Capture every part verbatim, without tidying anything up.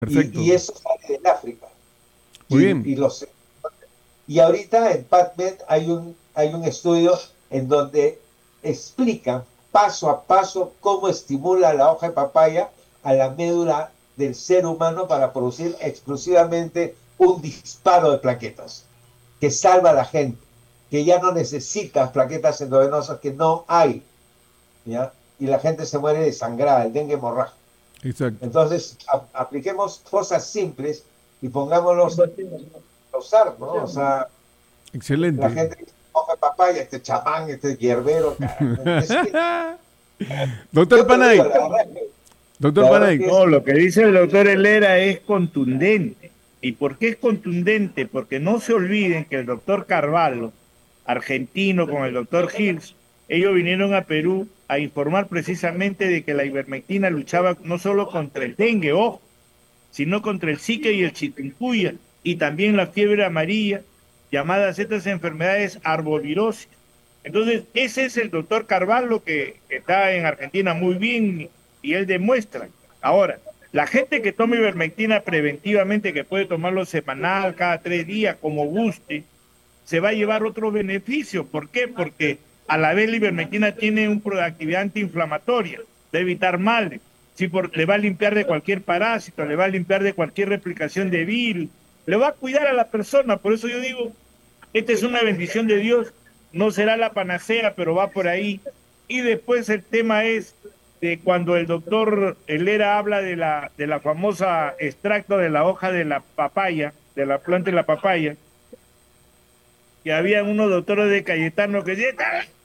Y, Perfecto. y eso sale del África. Muy Y, bien. y, los, y ahorita en PubMed hay un, hay un estudio en donde explica paso a paso cómo estimula la hoja de papaya a la médula del ser humano para producir exclusivamente un disparo de plaquetas que salva a la gente, que ya no necesita plaquetas endovenosas, que no hay, ¿ya? Y la gente se muere desangrada, el dengue hemorrágico. Exacto. Entonces, a, apliquemos cosas simples y pongámoslos a usar, ¿no? O sea, la Excelente. gente dice, hoja de papaya, este chamán, este hierbero, cara. Es que, Doctor yo te lo digo, Panay, la verdad es que, doctor la verdad Panay, que es, No, lo que dice el doctor Helera es contundente. ¿Y por qué es contundente? Porque no se olviden que el doctor Carvalho, argentino, con el doctor Hills, ellos vinieron a Perú a informar precisamente de que la ivermectina luchaba no solo contra el dengue, ojo, sino contra el Zika y el chikungunya, y también la fiebre amarilla, llamadas estas enfermedades arbovirosis. Entonces, ese es el doctor Carvalho que, que está en Argentina muy bien y él demuestra. Ahora, la gente que toma ivermectina preventivamente, que puede tomarlo semanal, cada tres días, como guste, se va a llevar otro beneficio. ¿Por qué? Porque a la vez la ivermectina tiene una proactividad antiinflamatoria, de evitar males. Sí, por, le va a limpiar de cualquier parásito, le va a limpiar de cualquier replicación de virus, le va a cuidar a la persona. Por eso yo digo, esta es una bendición de Dios, no será la panacea, pero va por ahí. Y después el tema es de cuando el doctor Helera habla de la, de la famosa extracto de la hoja de la papaya, de la planta de la papaya, que había unos doctores de Cayetano que decían,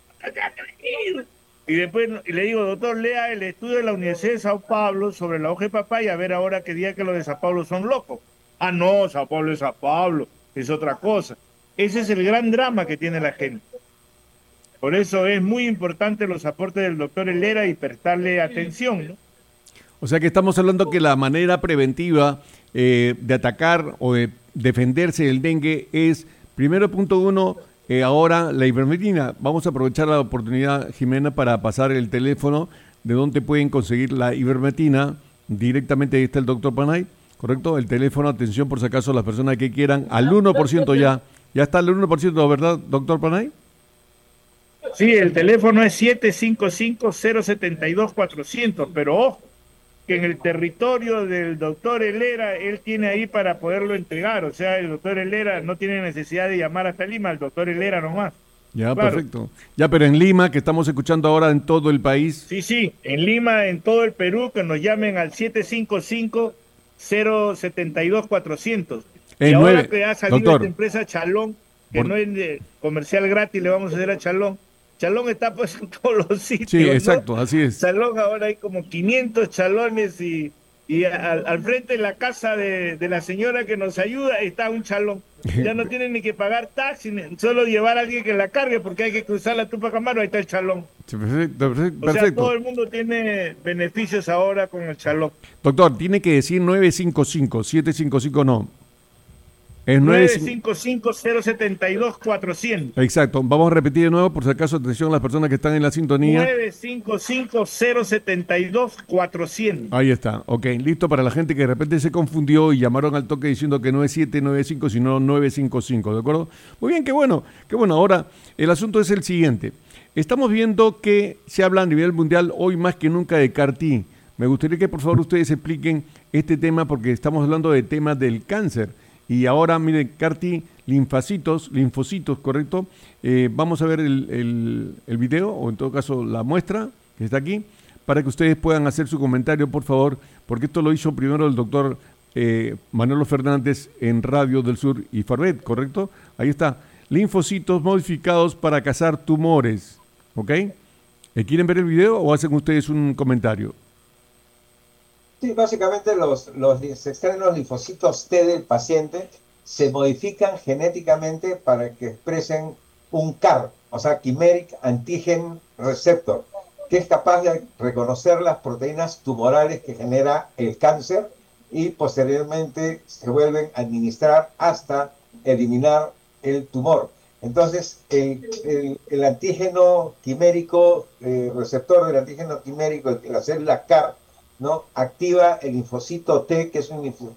y después y le digo, doctor, lea el estudio de la Universidad de Sao Paulo sobre la hoja de papaya, a ver ahora qué día que los de Sao Paulo son locos. Ah, no, Sao Paulo es Sao Paulo, es otra cosa. Ese es el gran drama que tiene la gente. Por eso es muy importante los aportes del doctor Helera y prestarle atención, ¿no? o sea que estamos hablando que la manera preventiva eh, de atacar o de defenderse del dengue es, primero punto uno, eh, ahora la ivermectina. Vamos a aprovechar la oportunidad, Jimena, para pasar el teléfono de donde pueden conseguir la ivermectina. Directamente ahí está el doctor Panay, ¿correcto? El teléfono, atención por si acaso las personas que quieran, al uno por ciento ya. Ya está al uno por ciento, ¿verdad, doctor Panay? Sí, el teléfono es siete cinco cinco, cero siete dos, cuatrocientos, pero ojo, que en el territorio del doctor Helera, él tiene ahí para poderlo entregar. O sea, el doctor Helera no tiene necesidad de llamar hasta Lima, el doctor Helera nomás. Ya, Claro. perfecto. Ya, pero en Lima, que estamos escuchando ahora en todo el país. Sí, sí, en Lima, en todo el Perú, que nos llamen al siete cinco cinco, cero siete dos, cuatrocientos. Y En ahora nueve, que ha salido doctor. esta empresa Chalón, que Por- no es de comercial gratis, le vamos a hacer a Chalón. Chalón está pues en todos los sitios, Sí, ¿no? exacto, así es. Chalón, ahora hay como quinientos chalones y, y al, al frente de la casa de, de la señora que nos ayuda está un chalón. Ya no tienen ni que pagar taxi, ni- solo llevar a alguien que la cargue porque hay que cruzar la Tupac Amaru, ahí está el chalón. Sí, Perfecto, perfecto. O sea, todo perfecto. el mundo tiene beneficios ahora con el chalón. Doctor, tiene que decir nueve cinco cinco, siete cinco cinco no. Es nueve nueve cinco. cinco cinco, cero siete dos, cuatrocientos. Exacto. Vamos a repetir de nuevo por si acaso, atención a las personas que están en la sintonía. nueve cinco cinco, cero siete dos, cuatrocientos. Ahí está, ok, listo para la gente que de repente se confundió y llamaron al toque diciendo que no es siete nueve cinco, sino nueve cinco cinco, ¿de acuerdo? Muy bien, qué bueno, qué bueno. Ahora, el asunto es el siguiente. Estamos viendo que se habla a nivel mundial hoy más que nunca de C A R T. Me gustaría que por favor ustedes expliquen este tema porque estamos hablando de temas del cáncer. Y ahora, miren, C A R T, linfocitos, linfocitos, ¿correcto? Eh, vamos a ver el, el, el video, o en todo caso la muestra que está aquí, para que ustedes puedan hacer su comentario, por favor, porque esto lo hizo primero el doctor eh, Manolo Fernández en Radio del Sur y Farvet, ¿correcto? Ahí está, linfocitos modificados para cazar tumores, ¿ok? ¿Eh, ¿Quieren ver el video o hacen ustedes un comentario? sí, básicamente los, los, se extraen los linfocitos T del paciente, se modifican genéticamente para que expresen un C A R, o sea, Chimeric Antigen Receptor, que es capaz de reconocer las proteínas tumorales que genera el cáncer y posteriormente se vuelven a administrar hasta eliminar el tumor. Entonces, el, el, el antígeno quimérico, eh, receptor del antígeno quimérico, la célula C A R, ¿no? Activa el linfocito T, que es un,